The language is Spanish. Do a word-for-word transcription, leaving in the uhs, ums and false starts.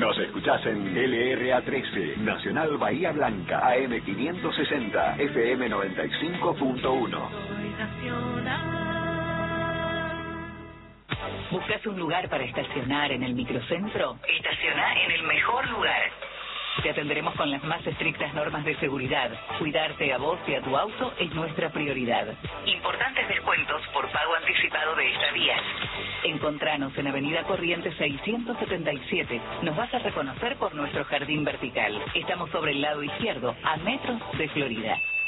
Nos escuchás en L R A trece, Nacional Bahía Blanca, A M quinientos sesenta, F M noventa y cinco punto uno. ¿Buscas un lugar para estacionar en el microcentro? Estaciona en el mejor lugar. Te atenderemos con las más estrictas normas de seguridad. Cuidarte a vos y a tu auto es nuestra prioridad. Importantes descuentos por pago anticipado de estadías. Encontranos en Avenida Corrientes seiscientos setenta y siete. Nos vas a reconocer por nuestro jardín vertical. Estamos sobre el lado izquierdo, a metros de Florida.